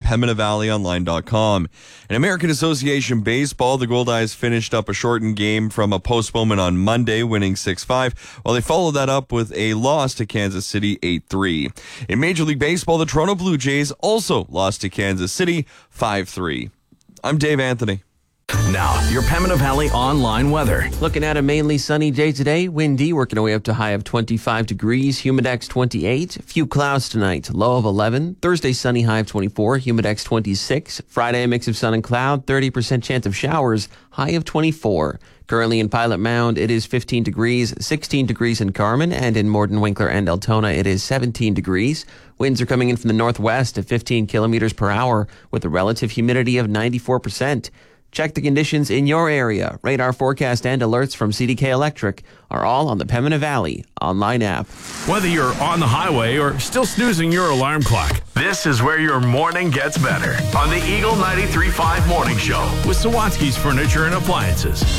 PembinaValleyOnline.com. In American Association Baseball, the Goldeyes finished up a shortened game from a postponement on Monday, winning 6-5, while they followed that up with a loss to Kansas City 8-3. In Major League Baseball, the Toronto Blue Jays also lost to Kansas City 5-3. I'm Dave Anthony. Now, your Pembina Valley online weather. Looking at a mainly sunny day today. Windy, working our way up to a high of 25 degrees. Humidex 28. Few clouds tonight. Low of 11. Thursday, sunny, high of 24. Humidex 26. Friday, a mix of sun and cloud. 30% chance of showers. High of 24. Currently in Pilot Mound, it is 15 degrees. 16 degrees in Carman. And in Morden, Winkler, and Altona, it is 17 degrees. Winds are coming in from the northwest at 15 kilometers per hour with a relative humidity of 94%. Check the conditions in your area. Radar forecast and alerts from CDK Electric are all on the Pembina Valley online app. Whether you're on the highway or still snoozing your alarm clock, this is where your morning gets better on the Eagle 93.5 Morning Show with Sawatsky's Furniture and Appliances.